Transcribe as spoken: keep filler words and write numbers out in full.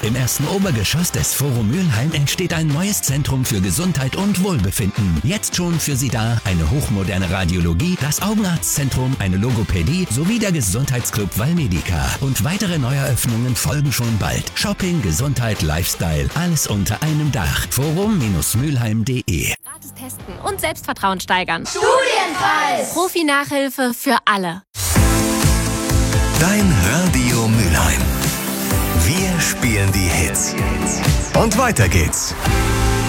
Im ersten Obergeschoss des Forum Mülheim entsteht ein neues Zentrum für Gesundheit und Wohlbefinden. Jetzt schon für Sie da eine hochmoderne Radiologie, das Augenarztzentrum, eine Logopädie sowie der Gesundheitsclub Valmedica. Und weitere Neueröffnungen folgen schon bald. Shopping, Gesundheit, Lifestyle, alles unter einem Dach. forum Mülheim punkt de. Gratis testen und Selbstvertrauen steigern. Studienpreis! Profi-Nachhilfe für alle. Dein Radio Mülheim. Wir spielen die Hits. Und weiter geht's.